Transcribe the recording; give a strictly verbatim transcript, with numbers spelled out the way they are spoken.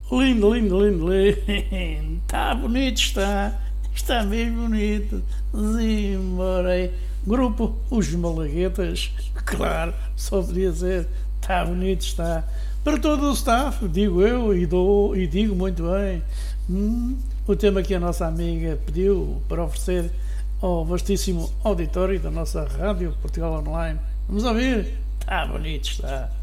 Lindo, lindo, lindo, lindo. Está bonito, está. Está mesmo bonito. Zimborei. Grupo Os Malaguetas. Claro, só podia ser. Está bonito, está. Para todo o staff, digo eu e, dou, e digo muito bem. Hum, o tema que a nossa amiga pediu para oferecer ao vastíssimo auditório da nossa Rádio Portugal Online. Vamos ouvir? Está bonito, está.